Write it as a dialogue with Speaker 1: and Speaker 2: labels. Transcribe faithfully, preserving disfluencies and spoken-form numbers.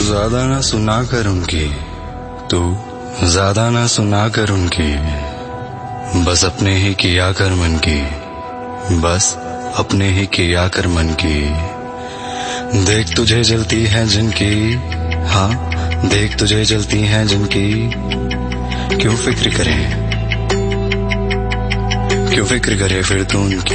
Speaker 1: ज्यादा ना सुना कर उनकी, तू ज्यादा ना सुना कर उनकी, बस अपने ही किया कर मन की, बस अपने ही किया कर मन की। देख तुझे जलती है जिनकी, हाँ देख तुझे जलती है जिनकी, क्यों फिक्र करे, क्यों फिक्र करे फिर तू उनकी।